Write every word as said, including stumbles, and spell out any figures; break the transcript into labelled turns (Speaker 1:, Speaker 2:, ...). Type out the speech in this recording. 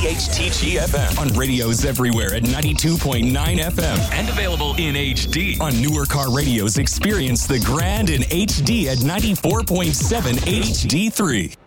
Speaker 1: W H T G F M. On radios everywhere at ninety-two point nine F M. And available in H D. On newer car radios, experience the grand in H D at ninety-four point seven H D three.